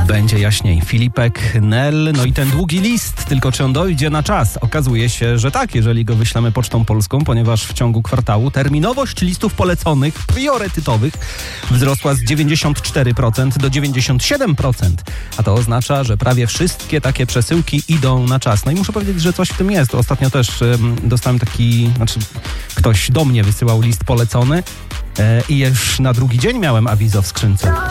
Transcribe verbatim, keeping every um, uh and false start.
Będzie jaśniej. Filipek, Nel, no i ten długi list, tylko czy on dojdzie na czas? Okazuje się, że tak, jeżeli go wyślemy pocztą polską, ponieważ w ciągu kwartału terminowość listów poleconych, priorytetowych wzrosła z dziewięćdziesiąt cztery procent do dziewięćdziesiąt siedem procent, a to oznacza, że prawie wszystkie takie przesyłki idą na czas. No i muszę powiedzieć, że coś w tym jest. Ostatnio też um, dostałem taki, znaczy ktoś do mnie wysyłał list polecony e, i już na drugi dzień miałem awizo w skrzynce.